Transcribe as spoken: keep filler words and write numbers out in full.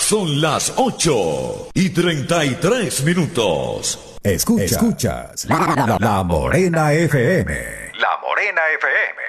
Son las ocho y treinta y tres minutos. Escuchas, Escuchas la, la, la Morena F M. La Morena F M.